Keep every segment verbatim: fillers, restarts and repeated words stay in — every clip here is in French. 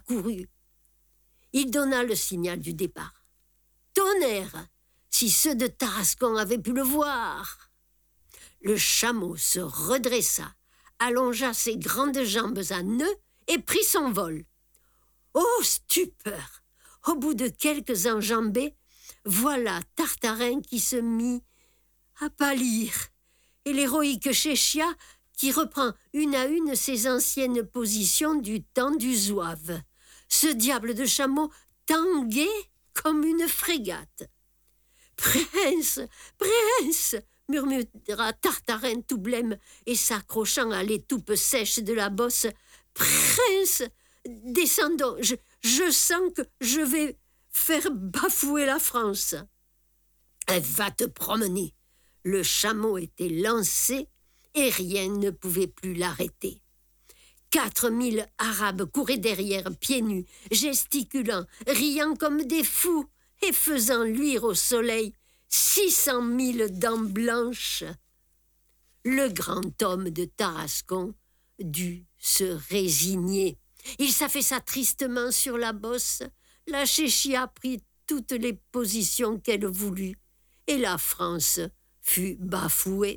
accourut. Il donna le signal du départ. Tonnerre! Si ceux de Tarascon avaient pu le voir! Le chameau se redressa, allongea ses grandes jambes à nœuds et prit son vol. Oh, stupeur! Au bout de quelques enjambées, voilà Tartarin qui se mit à pâlir, et l'héroïque Chéchia qui reprend une à une ses anciennes positions du temps du zouave. Ce diable de chameau tanguait comme une frégate. « Prince, prince !» murmura Tartarin tout blême et s'accrochant à l'étoupe sèche de la bosse. « Prince, descendons, je, je sens que je vais faire bafouer la France. »« Va te promener !» Le chameau était lancé et rien ne pouvait plus l'arrêter. Quatre mille Arabes couraient derrière, pieds nus, gesticulant, riant comme des fous et faisant luire au soleil six cent mille dents blanches. Le grand homme de Tarascon dut se résigner. Il s'affaissa tristement sur la bosse. La Chéchia prit toutes les positions qu'elle voulut et la France fut bafouée.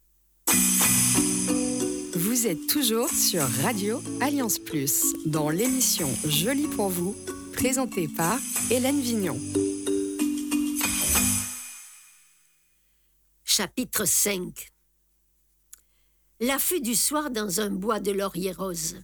Vous êtes toujours sur Radio Alliance Plus, dans l'émission Jolie pour vous, présentée par Hélène Vignon. Chapitre cinq. L'affût du soir dans un bois de laurier rose.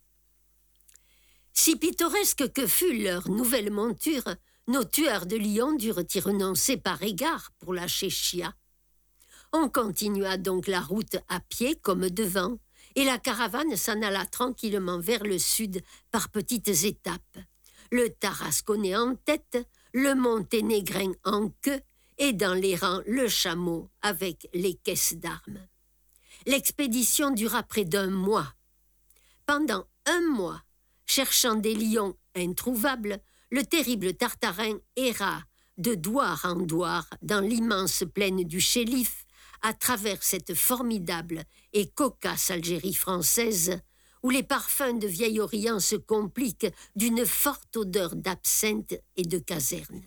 Si pittoresque que fût leur nouvelle monture, nos tueurs de lions durent y renoncer par égard pour la Chéchia. On continua donc la route à pied comme devant, et la caravane s'en alla tranquillement vers le sud par petites étapes. Le Tarasconnais en tête, le Monténégrin en queue, et dans les rangs le chameau avec les caisses d'armes. L'expédition dura près d'un mois. Pendant un mois, cherchant des lions introuvables, le terrible Tartarin erra de douar en douar dans l'immense plaine du Chélif, à travers cette formidable et cocasse Algérie française, où les parfums de vieil Orient se compliquent d'une forte odeur d'absinthe et de caserne.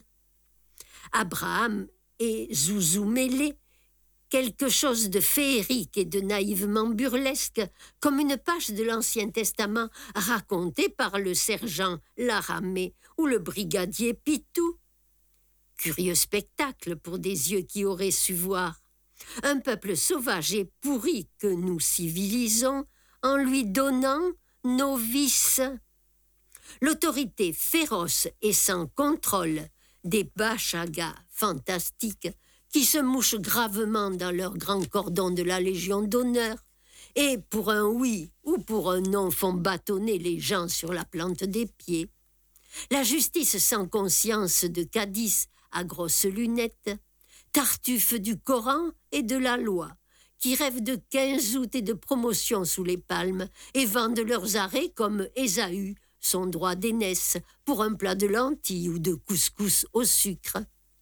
Abraham et Zouzou mêlés, quelque chose de féerique et de naïvement burlesque, comme une page de l'Ancien Testament racontée par le sergent Laramé ou le brigadier Pitou. Curieux spectacle pour des yeux qui auraient su voir. Un peuple sauvage et pourri que nous civilisons en lui donnant nos vices. L'autorité féroce et sans contrôle des bachagas fantastiques qui se mouchent gravement dans leur grand cordon de la Légion d'honneur et pour un oui ou pour un non font bâtonner les gens sur la plante des pieds. La justice sans conscience de Cadiz à grosses lunettes, Tartuffe du Coran et de la loi, qui rêvent de quinze août et de promotion sous les palmes et vendent leurs arrêts comme Ésaü, son droit d'aînesse, pour un plat de lentilles ou de couscous au sucre.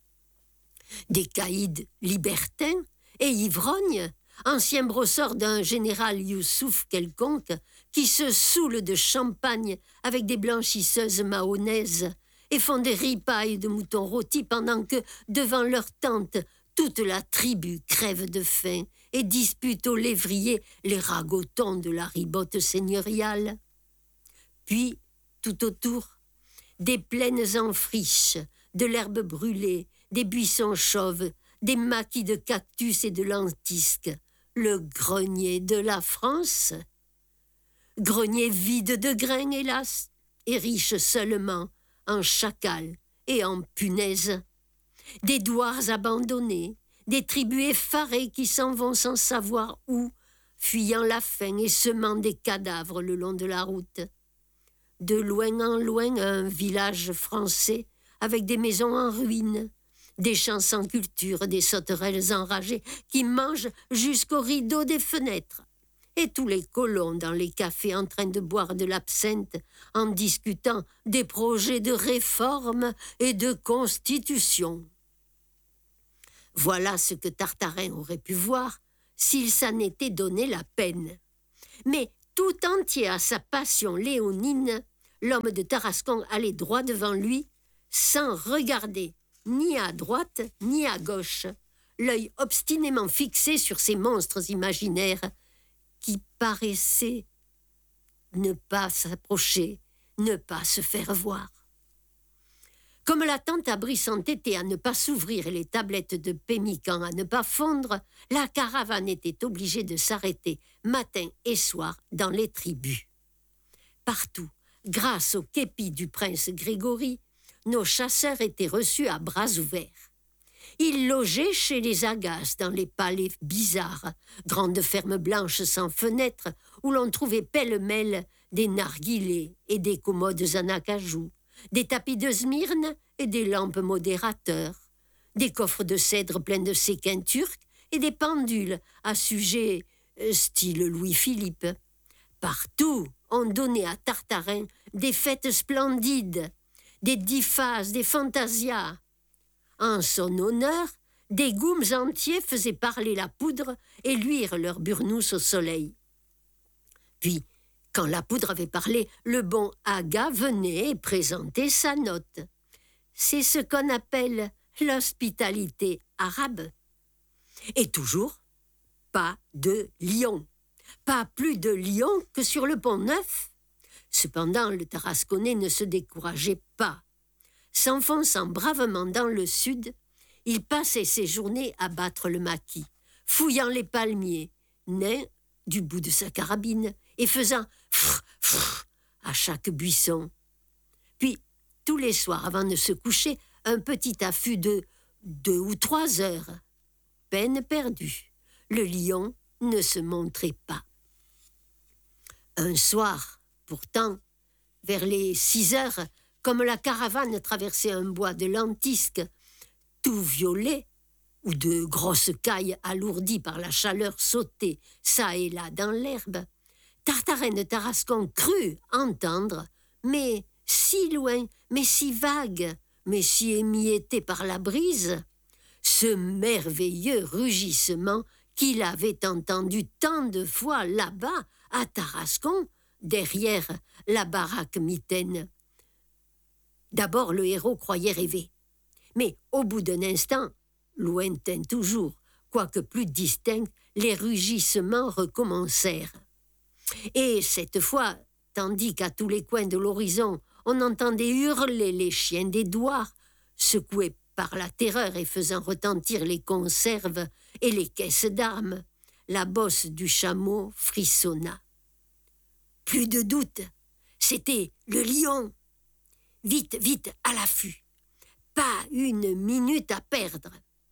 Des caïds libertins et ivrognes, anciens brosseurs d'un général Youssouf quelconque, qui se saoulent de champagne avec des blanchisseuses mahonnaises et font des ripailles de moutons rôtis pendant que, devant leur tente, toute la tribu crève de faim et dispute aux lévriers les ragotons de la ribote seigneuriale. Puis, tout autour, des plaines en friche, de l'herbe brûlée, des buissons chauves, des maquis de cactus et de lentisques, le grenier de la France. Grenier vide de grains, hélas, et riche seulement en chacals et en punaises. Des douars abandonnés, des tribus effarées qui s'en vont sans savoir où, fuyant la faim et semant des cadavres le long de la route. De loin en loin, un village français avec des maisons en ruine, des champs sans culture, des sauterelles enragées qui mangent jusqu'aux rideaux des fenêtres, et tous les colons dans les cafés en train de boire de l'absinthe en discutant des projets de réforme et de constitution. Voilà ce que Tartarin aurait pu voir s'il s'en était donné la peine. Mais tout entier à sa passion léonine, l'homme de Tarascon allait droit devant lui, sans regarder ni à droite ni à gauche, l'œil obstinément fixé sur ces monstres imaginaires qui paraissaient ne pas s'approcher, ne pas se faire voir. Comme la tente abri s'entêtait à ne pas s'ouvrir et les tablettes de pémican à ne pas fondre, la caravane était obligée de s'arrêter matin et soir dans les tribus. Partout, grâce au képi du prince Grégory, nos chasseurs étaient reçus à bras ouverts. Ils logeaient chez les Agas dans les palais bizarres, grandes fermes blanches sans fenêtres, où l'on trouvait pêle-mêle des narguilés et des commodes en acajou, des tapis de Smyrne et des lampes modérateurs, des coffres de cèdre pleins de séquins turcs et des pendules à sujet euh, style Louis-Philippe. Partout, on donnait à Tartarin des fêtes splendides, des diphases, des fantasias. En son honneur, des goums entiers faisaient parler la poudre et luire leurs burnous au soleil. Puis, quand la poudre avait parlé, le bon Aga venait et présentait sa note. C'est ce qu'on appelle l'hospitalité arabe. Et toujours, pas de lion. Pas plus de lions que sur le pont Neuf. Cependant, le Tarasconnais ne se décourageait pas. S'enfonçant bravement dans le sud, il passait ses journées à battre le maquis, fouillant les palmiers, nain du bout de sa carabine, et faisant frr, frr à chaque buisson. Puis, tous les soirs avant de se coucher, un petit affût de deux ou trois heures. Peine perdue. Le lion ne se montrait pas. Un soir, pourtant, vers les six heures, comme la caravane traversait un bois de lentisques, tout violet, où de grosses cailles alourdies par la chaleur sautaient çà et là dans l'herbe, Tartarin de Tarascon crut entendre, mais si loin, mais si vague, mais si émietté par la brise, ce merveilleux rugissement qu'il avait entendu tant de fois là-bas, à Tarascon, derrière la baraque mitaine. D'abord, le héros croyait rêver. Mais au bout d'un instant, lointain toujours, quoique plus distinct, les rugissements recommencèrent. Et cette fois, tandis qu'à tous les coins de l'horizon, on entendait hurler les chiens des douars, secoués par la terreur et faisant retentir les conserves et les caisses d'armes, la bosse du chameau frissonna. Plus de doute, c'était le lion. Vite, vite, à l'affût. Pas une minute à perdre.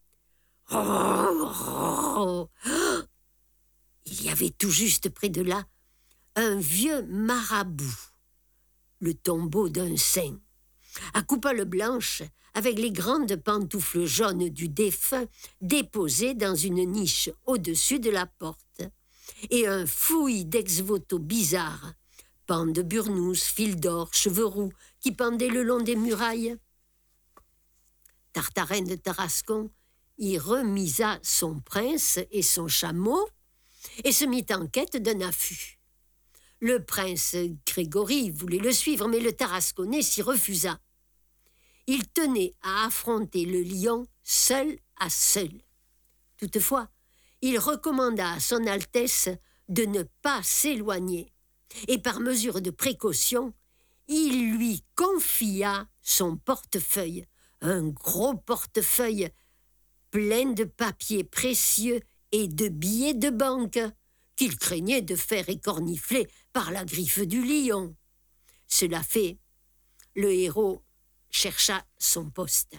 Oh, oh, oh. Il y avait tout juste près de là un vieux marabout, le tombeau d'un saint, à coupoles blanches, avec les grandes pantoufles jaunes du défunt déposées dans une niche au-dessus de la porte, et un fouillis d'ex-voto bizarres, pans de burnous, fils d'or, cheveux roux, qui pendaient le long des murailles. Tartarin de Tarascon y remisa son prince et son chameau et se mit en quête d'un affût. Le prince Grégory voulait le suivre, mais le Tarasconnais s'y refusa. Il tenait à affronter le lion seul à seul. Toutefois, il recommanda à son Altesse de ne pas s'éloigner, et par mesure de précaution, il lui confia son portefeuille, un gros portefeuille plein de papiers précieux et de billets de banque qu'il craignait de faire écornifler par la griffe du lion. Cela fait, le héros chercha son poste.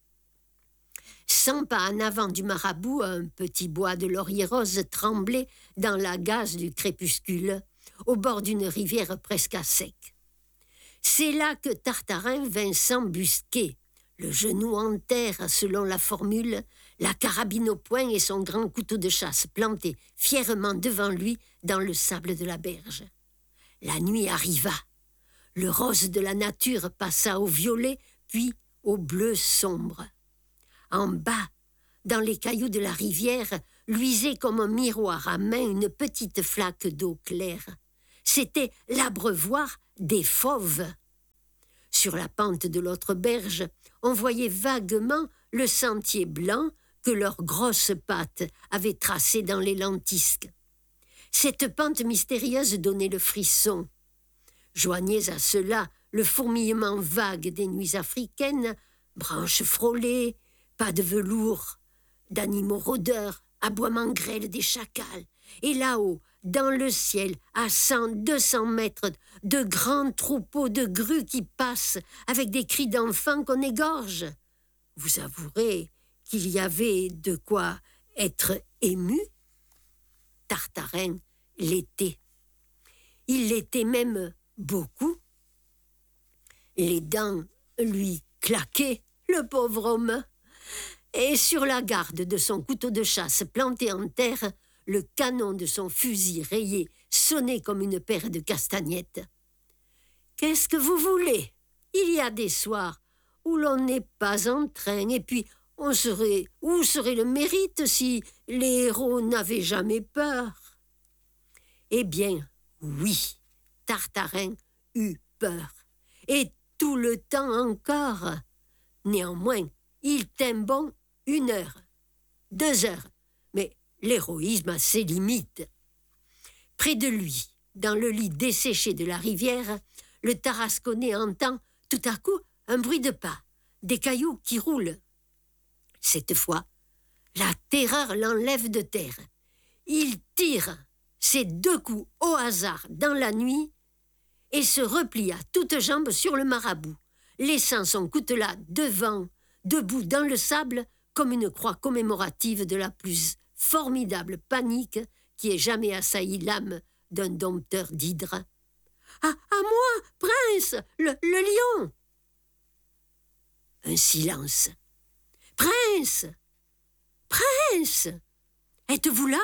Cent pas en avant du marabout, un petit bois de laurier rose tremblait dans la gaze du crépuscule, au bord d'une rivière presque à sec. C'est là que Tartarin vint s'embusquer, le genou en terre selon la formule, la carabine au poing et son grand couteau de chasse planté fièrement devant lui dans le sable de la berge. La nuit arriva. Le rose de la nature passa au violet, puis au bleu sombre. En bas, dans les cailloux de la rivière, luisait comme un miroir à main une petite flaque d'eau claire. C'était l'abreuvoir des fauves. Sur la pente de l'autre berge, on voyait vaguement le sentier blanc que leurs grosses pattes avaient tracé dans les lentisques. Cette pente mystérieuse donnait le frisson. Joignez à cela le fourmillement vague des nuits africaines, branches frôlées, pas de velours, d'animaux rôdeurs, aboiements grêles des chacals, et là-haut, dans le ciel, à cent, deux cents mètres, de grands troupeaux de grues qui passent avec des cris d'enfants qu'on égorge. Vous avouerez qu'il y avait de quoi être ému. Tartarin l'était. Il l'était même beaucoup. Les dents lui claquaient, le pauvre homme. Et sur la garde de son couteau de chasse planté en terre, le canon de son fusil rayé sonnait comme une paire de castagnettes. Qu'est-ce que vous voulez? Il y a des soirs où l'on n'est pas en train, et puis on serait, où serait le mérite si les héros n'avaient jamais peur? Eh bien, oui, Tartarin eut peur, et tout le temps encore. Néanmoins, il tint bon une heure, deux heures, mais l'héroïsme a ses limites. Près de lui, dans le lit desséché de la rivière, le Tarasconnais entend tout à coup un bruit de pas, des cailloux qui roulent. Cette fois, la terreur l'enlève de terre. Il tire ses deux coups au hasard dans la nuit et se replie à toutes jambes sur le marabout, laissant son coutelas devant, debout dans le sable, comme une croix commémorative de la plus formidable panique qui ait jamais assailli l'âme d'un dompteur d'hydre. « À, à moi, prince, le, le lion !» Un silence. « Prince! Prince! Êtes-vous là ?»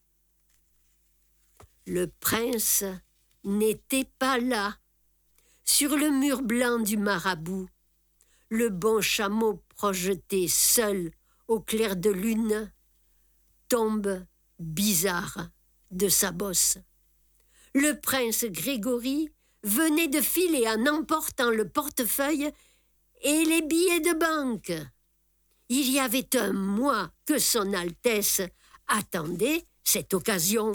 Le prince n'était pas là. Sur le mur blanc du marabout, le bon chameau projeté seul au clair de lune tombe bizarre de sa bosse. Le prince Grégory venait de filer en emportant le portefeuille et les billets de banque. Il y avait un mois que son Altesse attendait cette occasion.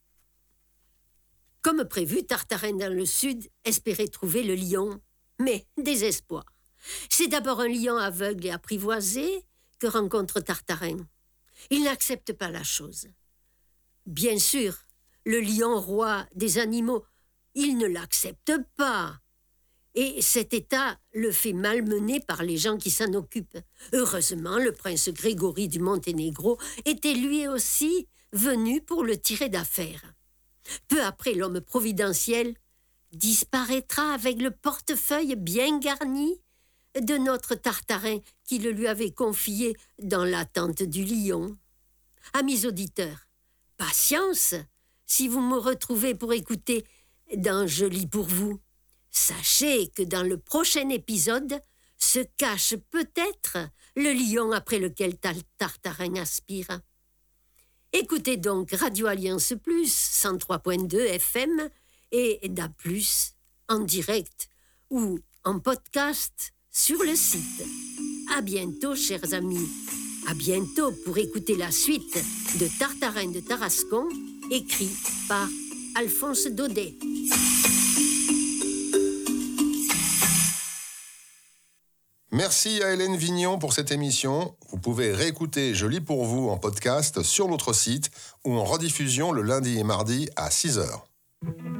Comme prévu, Tartarin dans le sud espérait trouver le lion, mais désespoir. C'est d'abord un lion aveugle et apprivoisé que rencontre Tartarin. Il n'accepte pas la chose. Bien sûr, le lion roi des animaux, il ne l'accepte pas. Et cet état le fait malmener par les gens qui s'en occupent. Heureusement, le prince Grégory du Monténégro était lui aussi venu pour le tirer d'affaire. Peu après, l'homme providentiel disparaîtra avec le portefeuille bien garni de notre Tartarin qui le lui avait confié dans l'attente du lion. Amis auditeurs, patience si vous me retrouvez pour écouter dans Je lis pour vous. Sachez que dans le prochain épisode se cache peut-être le lion après lequel Tartarin aspire. Écoutez donc Radio Alliance Plus, cent trois point deux F M et D A plus, en direct ou en podcast sur le site. À bientôt, chers amis. À bientôt pour écouter la suite de Tartarin de Tarascon, écrit par Alphonse Daudet. Merci à Hélène Vignon pour cette émission. Vous pouvez réécouter Je lis pour vous en podcast sur notre site ou en rediffusion le lundi et mardi à six heures.